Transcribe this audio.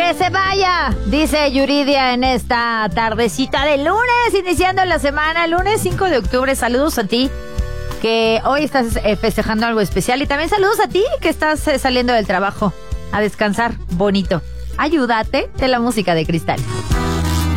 que se vaya, dice Yuridia en esta tardecita de lunes, iniciando la semana, lunes 5 de octubre. Saludos a ti, que hoy estás festejando algo especial. Y también saludos a ti, que estás saliendo del trabajo a descansar bonito. Ayúdate de la música de Cristal.